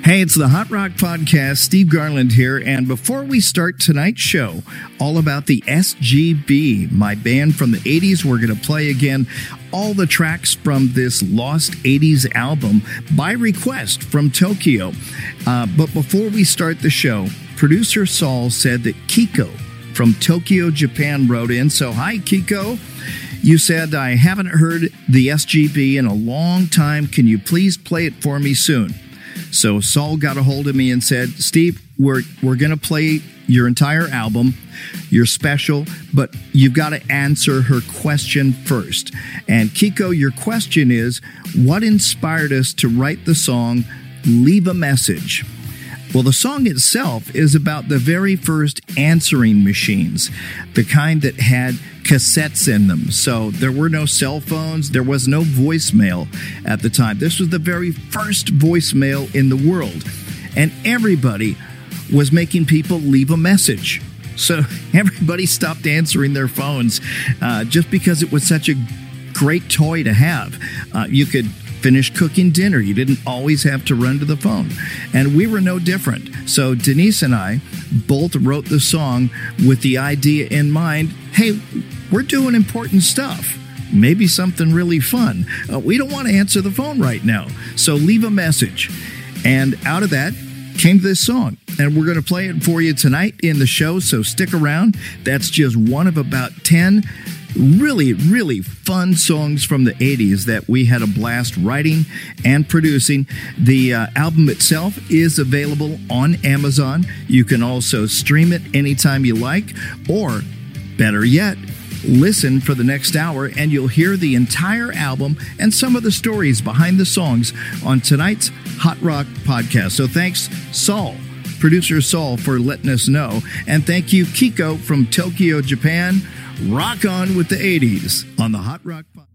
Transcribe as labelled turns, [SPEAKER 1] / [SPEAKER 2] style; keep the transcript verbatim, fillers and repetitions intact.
[SPEAKER 1] Hey, it's the Hot Rock Podcast. Steve Garland here. And before we start tonight's show, all about the S G B, my band from the eighties, we're going to play again all the tracks from this Lost eighties album by request from Tokyo. Uh, but before we start the show, producer Saul said that Kiko from Tokyo, Japan wrote in. So, hi, Kiko. You said, I haven't heard the S G B in a long time. Can you please play it for me soon? So Saul got a hold of me and said, Steve, we're we're going to play your entire album. You're special, but you've got to answer her question first. And Kiko, your question is, what inspired us to write the song Leave a Message? Well, the song itself is about the very first answering machines, the kind that had cassettes in them. So there were no cell phones. There was no voicemail at the time. This was the very first voicemail in the world. And everybody was making people leave a message. So everybody stopped answering their phones uh, just because it was such a great toy to have. Uh, you could finish cooking dinner. You didn't always have to run to the phone. And we were no different. So Denise and I both wrote the song with the idea in mind, hey, we're doing important stuff. Maybe something really fun. Uh, we don't want to answer the phone right now. So leave a message. And out of that came this song. And we're going to play it for you tonight in the show. So stick around. That's just one of about ten really, really fun songs from the eighties that we had a blast writing and producing. The uh, album itself is available on Amazon. You can also stream it anytime you like, or better yet, listen for the next hour and you'll hear the entire album and some of the stories behind the songs on tonight's Hot Rock Podcast. So thanks, Saul, producer Saul, for letting us know. And thank you, Kiko from Tokyo, Japan. Rock on with the eighties on the Hot Rock Podcast.